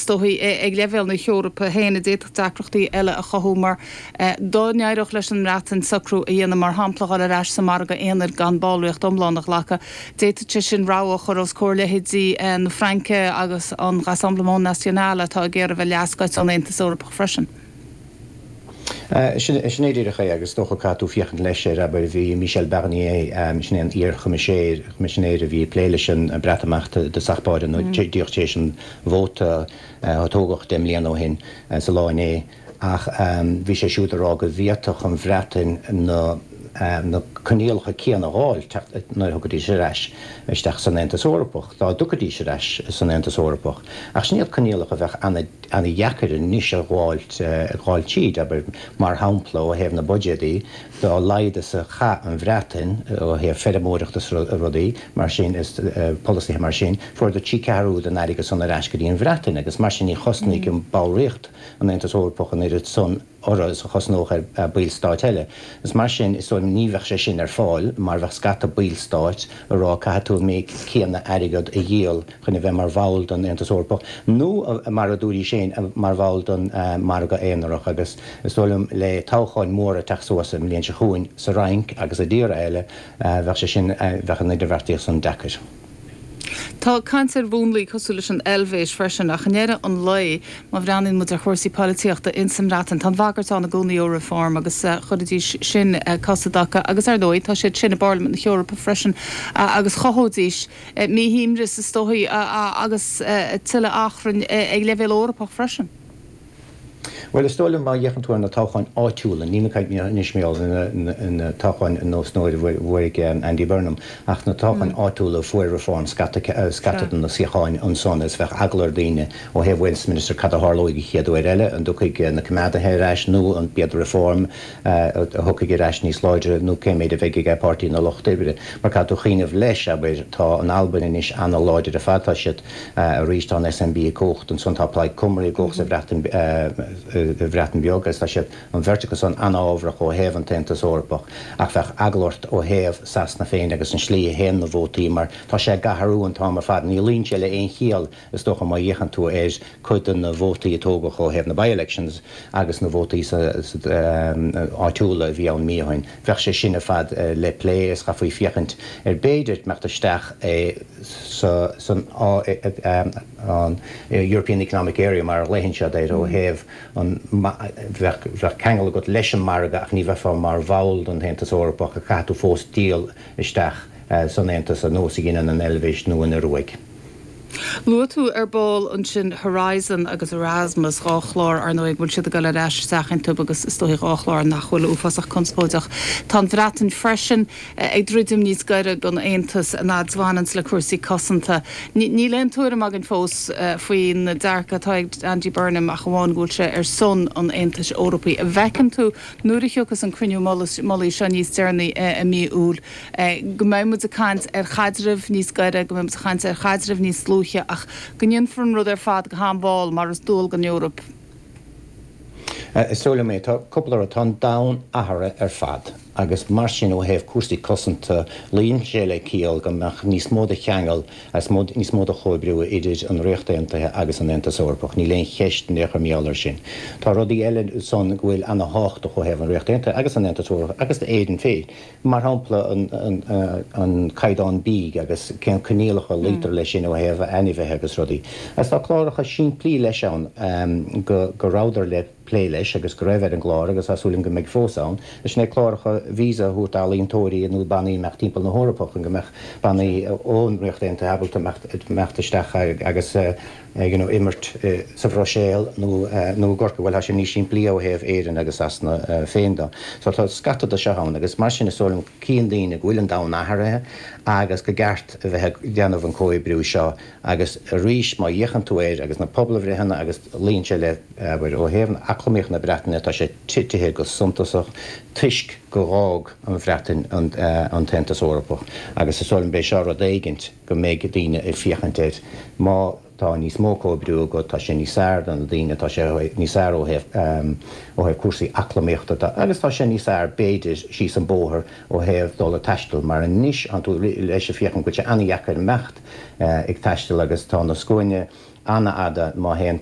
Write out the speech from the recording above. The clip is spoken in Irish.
stohi ag level na Europa héna déach dacrochtaí eile a chohúmar dáneirech leis an ratin sacrú a dhéana mar hamplach a reis sa marga éanaar gan báluocht omlánach lecha déta sin ráach chur cóirlahédí an Franke agus an Rassemblement National atá géir bheith leascaid an Aontas Eorpach freisin. Snéidircha agus docha catú fiochan leis aber bhí Michel Barnier sin an ír chumiséir a bhí pléilesin bretamachta de sachbáide nó díochtéisian bhóta tógach dem líana ó hin sa láin ach bhí sé siúdarrá go bhíoach an bhreatain na coníalcha céan aáil ná thugadí sé reis isteach san Aontas Eorpach, tá dugadí sé reis san Aontas Eorpach. Ach sníad coníalcha bheith anna dheacair níos a gháil tíd, aber mar hampla ó hebh na budgetaí dá laide sa cha an bhreatain ó hebh fedamóireachtas rudaí mar sin is policy mar sin fuair do tí cearú den airigus san reis go dtíon bhreatain agus mar sin í chosnaí an báilríocht an Aontas Eorpach an irid son oras a chosnóch bílstáit heile. Is mar sin is níbheh sé sin fáil, mar bheith scata bílstáit a rá catú méid céanna airigad a dhéal chuna bheith mar bháil don Aontas Eorpach. Nó mar a dúí sin mar bháil don marga éanaach agus istóilm le táchaáin mór a teachsúasa líonn se chuin sa rank agus a ddíra eile bheith sé sin bheitchan idir bhreatíoch san decair. Tá cancer bhúnlaí cosú leis an elbhéis freisin a chanéire an lei má bhreanin mu a chósaí polítíochta insamrátan tá bhagartá na gcónaí Euroform agus chudití sin cosadacha agus ar dóid tá sé sinna Parliament na Europa freisin agus chothódíis mí híimre sa stóthaí agus tuile achrann ag leibhéal Eorpach freisin. Well, is stoilm má dhéchan na táchain áitiúla, ní caiid níos méall in táchain nó snóide bhuaig Andy Burnham, ach na táchain áitiúla fuair reform scatad na siáin an son is bheith aglar daine ó hebh Westminster cad a hálóig chéadú eile an dúchaig na cumada reis nó an bead reform thucaig reis níos láidir nó céméid a bheith ag pártaí na lochtaire. Mar cadú chinamh leis aber tá an Alban is anna láidir a fátá siad a ríist an SNB a cócht an son tápláid cumraí gós a bhreatain beaggus tá siad an verticus an anábhrach ó hebh an Aontas Eorpach ach bheith aglairt ó hebh sasna féin agus an slí a héan na bhótaí mar tá sé gathú an tá mar fad ní líonn sé le éon chial is dócha má dhéchan tú chuid na bhótaí tógach ó hebh na by-elections agus na bhótaí áitiúla bhí an míhain. Bheith sé sinna fad le plé is ga faoi fiechant béidirt meachtasteach san an European Economic Area mar leihann se éir ó hebh an bheith cheangal go leis an marga ach ní bheith mar bháil don Aontas Eorpach a catú fós díal isteach san Aontas a nósa gine an elbhéis nó in ruig. Lua tú ball an sin Horizon agus Erasmus ráchlár ar nó ag bhfuil siad go le reis sechan tú agus stoí ráchlár nachhfuil uafasach conspóideach. Tá bhreatain freisin ag drúdim níos gaiire gan Aontas a nádzhánans le cuasaí cosanta. Ní leon túra mag an fós faoin na dearcha tá Andy Burnham a gháin gúil sé ar son an Aontas Eorpaí. A bhecin tú nuairitheochas an cruinniú molí se níos dearnaí a mí úl. Go mbeidh a caint ar chaidiribh níos gaiire, go mbeidh a caint ar chaidiribh níos slú ach gníon fran rud ar fad go hábáil mar is dúil gan Eorp. Istóla mé tá coppla tá dam ahara ar fad agus mar sin ó hebh cuasaí cosanta líon sé le cíal go meach níos móda cheangal as níos móda choibriú idir an réachtaontaithe agus an Aontas Eorpach ní léon cheist necha méallar sin. Tá rudí eile son bhfuil anna hácht ó hebh an réachtaontaithe agus an Aontas Eorpach agus éidir féin mar hampla an caiidán bíg agus cén caníalacha lítar lei sin ó hebh anibhethe agus rudí. As tá chláracha sin plí leis an go ráidir le plé leis agus go raibh an glár agus asúlim go méid fósán, is sné chláracha vísa hút álíonn tóirí nó bannaí meach timppla na Eorpach an go meach bannaí ón réachtaonta habalta meachtasteach agus immert sa bhráséal nó gorca bhfuil sin ní sin plí ó hebh éireann agus asna féinda. So tá scatad a seán agus mar sin isolalam cían daoine bhfuil an dá nathairthe agus go gceart a bheith déanamh an cóibriú seo agus ríis má dhéchan tú éir agus na poblbhréhanna agus líonn sé le ó hebh aclamíoch na breataine tá sé titithe go suntasach tuisc go rág an bhreatain an Aontas Eorpach agus isolalam bé seo a éigint go méid daoine i fiochantéid má tá níos mó cóibriú go tá sé níos air an daoine tá sé níos air ó hebh cuasaí aclamíochta agus tá sé níos air béidir síos an bóthir ó hebh dul a teistil mar an níos an tú leis a fiochan go sé anna dheacair mecht ag teistil agus tá na scóine anna ada má héan